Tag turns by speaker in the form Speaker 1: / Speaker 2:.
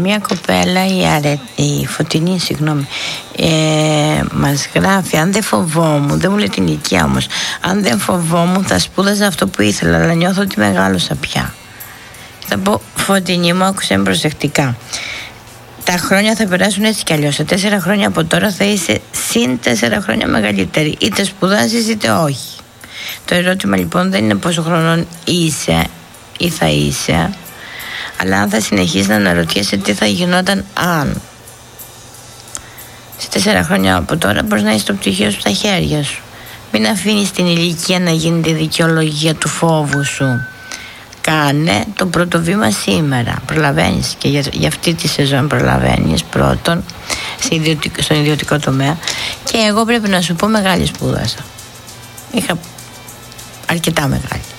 Speaker 1: Μια κοπέλα, η Φωτεινή, συγγνώμη, μας γράφει: αν δεν φοβόμουν, δεν μου λέει την ηλικία όμως, αν δεν φοβόμουν θα σπούδαζα αυτό που ήθελα, αλλά νιώθω ότι μεγάλωσα πια. Θα πω, Φωτεινή μου, άκουσε με προσεκτικά. Τα χρόνια θα περάσουν έτσι κι αλλιώς. Σε 4 χρόνια από τώρα θα είσαι συν 4 χρόνια μεγαλύτερη. Είτε σπουδάζεις είτε όχι. Το ερώτημα λοιπόν δεν είναι πόσο χρονών είσαι ή θα είσαι, αλλά αν θα συνεχίσεις να αναρωτιέσαι τι θα γινόταν αν. Σε 4 χρόνια από τώρα μπορείς να έχεις το πτυχίο σου στα χέρια σου. Μην αφήνεις την ηλικία να γίνει τη δικαιολογία του φόβου σου. Κάνε το πρώτο βήμα σήμερα. Προλαβαίνεις και για αυτή τη σεζόν προλαβαίνεις πρώτον στον ιδιωτικό τομέα. Και εγώ πρέπει να σου πω, μεγάλη σπούδασα. Είχα αρκετά μεγάλη.